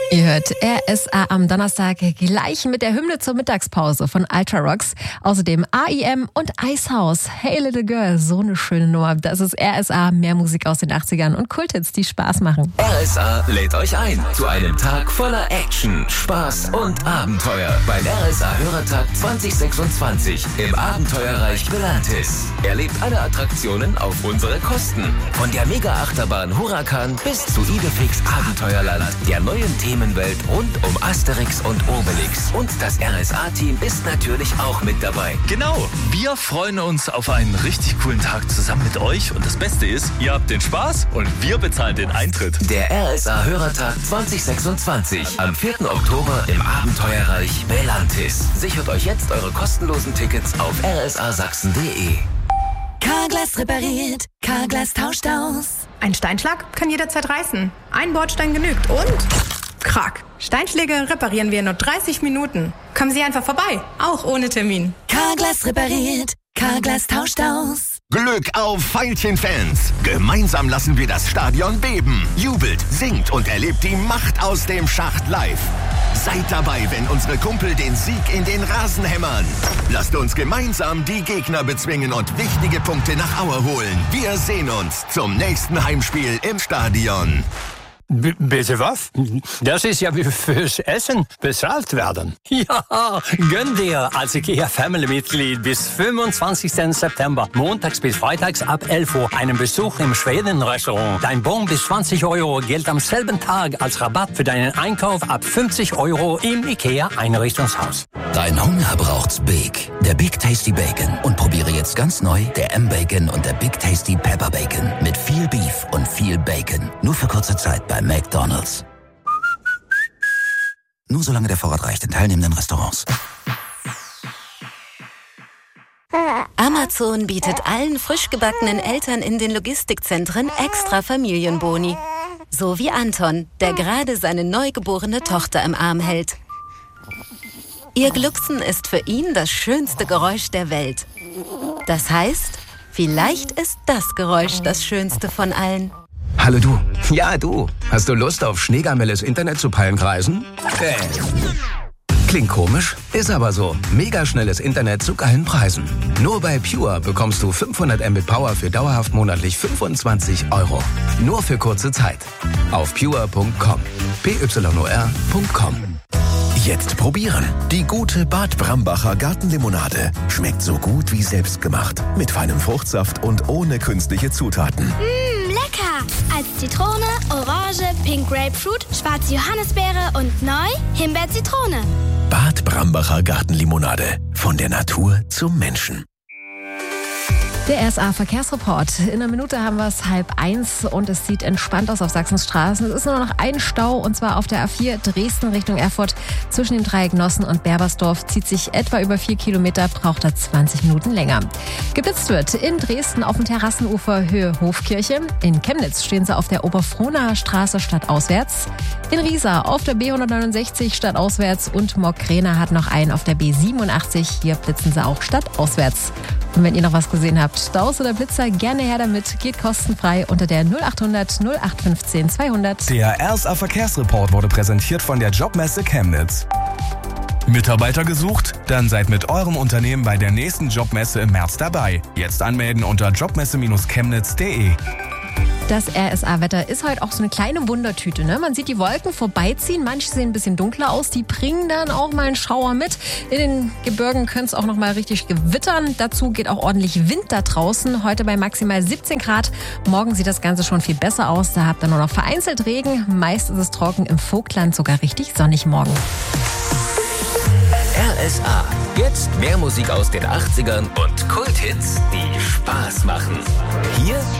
Ihr hört RSA am Donnerstag gleich mit der Hymne zur Mittagspause von Ultrarocks. Außerdem AIM und Icehouse. Hey Little Girl, so eine schöne Nummer. Das ist RSA, mehr Musik aus den 80ern und Kulthits, die Spaß machen. RSA lädt euch ein zu einem Tag voller Action, Spaß und Abenteuer beim RSA Hörertag 2026 im Abenteuerreich Belantis. Erlebt alle Attraktionen auf unsere Kosten. Von der Mega-Achterbahn Huracan bis zu Idefix Abenteuerland, der neuen Themenwelt rund um Asterix und Obelix. Und das RSA-Team ist natürlich auch mit dabei. Genau, wir freuen uns auf einen richtig coolen Tag zusammen mit euch. Und das Beste ist, ihr habt den Spaß und wir bezahlen den Eintritt. Der RSA Hörertag 2026 am 4. Oktober im Abenteuerreich Belantis. Sichert euch jetzt eure kostenlosen Tickets auf rsasachsen.de. Carglass repariert, Carglass tauscht aus. Ein Steinschlag kann jederzeit reißen. Ein Bordstein genügt und Krach. Steinschläge reparieren wir in nur 30 Minuten. Kommen Sie einfach vorbei, auch ohne Termin. Carglass repariert, Carglass tauscht aus. Glück auf Veilchen-Fans! Gemeinsam lassen wir das Stadion beben. Jubelt, singt und erlebt die Macht aus dem Schacht live. Seid dabei, wenn unsere Kumpel den Sieg in den Rasen hämmern. Lasst uns gemeinsam die Gegner bezwingen und wichtige Punkte nach Aue holen. Wir sehen uns zum nächsten Heimspiel im Stadion. Bitte was? Das ist ja wie fürs Essen bezahlt werden. Ja, gönn dir als IKEA-Family-Mitglied bis 25. September, montags bis freitags ab 11 Uhr, einen Besuch im Schweden-Restaurant. Dein Bon bis 20 € gilt am selben Tag als Rabatt für deinen Einkauf ab 50 € im IKEA-Einrichtungshaus. Dein Hunger braucht's Big. Der Big Tasty Bacon. Und probiere jetzt ganz neu der M-Bacon und der Big Tasty Pepper Bacon. Mit viel Beef und viel Bacon. Nur für kurze Zeit bei McDonald's. Nur solange der Vorrat reicht in teilnehmenden Restaurants. Amazon bietet allen frisch gebackenen Eltern in den Logistikzentren extra Familienboni. So wie Anton, der gerade seine neugeborene Tochter im Arm hält. Ihr Glucksen ist für ihn das schönste Geräusch der Welt. Das heißt, vielleicht ist das Geräusch das schönste von allen. Hallo du. Ja, du. Hast du Lust auf schneegamelles Internet zu Palmkreisen? Klingt komisch, ist aber so. Mega schnelles Internet zu geilen Preisen. Nur bei Pure bekommst du 500 Mbit Power für dauerhaft monatlich 25 €. Nur für kurze Zeit. Auf pure.com. pyor.com. Jetzt probieren. Die gute Bad Brambacher Gartenlimonade. Schmeckt so gut wie selbstgemacht. Mit feinem Fruchtsaft und ohne künstliche Zutaten. Lecker! Als Zitrone, Orange, Pink Grapefruit, schwarze Johannisbeere und neu Himbeer-Zitrone. Bad Brambacher Gartenlimonade. Von der Natur zum Menschen. Der RSA-Verkehrsreport. In einer Minute haben wir es 12:30 und es sieht entspannt aus auf Sachsens Straßen. Es ist nur noch ein Stau und zwar auf der A4 Dresden Richtung Erfurt. Zwischen dem Dreieck Nossen und Berbersdorf zieht sich etwa über 4 Kilometer, braucht da 20 Minuten länger. Geblitzt wird in Dresden auf dem Terrassenufer Höhe Hofkirche. In Chemnitz stehen sie auf der Oberfrohnaer Straße stadtauswärts. In Riesa auf der B169 stadtauswärts und Mokkrena hat noch einen auf der B87. Hier blitzen sie auch stadtauswärts. Und wenn ihr noch was gesehen habt, Staus oder Blitzer, gerne her damit. Geht kostenfrei unter der 0800 0815 200. Der RSA Verkehrsreport wurde präsentiert von der Jobmesse Chemnitz. Mitarbeiter gesucht? Dann seid mit eurem Unternehmen bei der nächsten Jobmesse im März dabei. Jetzt anmelden unter jobmesse-chemnitz.de. Das RSA-Wetter ist heute auch so eine kleine Wundertüte, ne? Man sieht die Wolken vorbeiziehen, manche sehen ein bisschen dunkler aus, die bringen dann auch mal einen Schauer mit. In den Gebirgen könnte es auch noch mal richtig gewittern. Dazu geht auch ordentlich Wind da draußen. Heute bei maximal 17 Grad. Morgen sieht das Ganze schon viel besser aus. Da habt ihr nur noch vereinzelt Regen. Meist ist es trocken, im Vogtland sogar richtig sonnig morgen. RSA. Jetzt mehr Musik aus den 80ern und Kulthits, die Spaß machen. Hier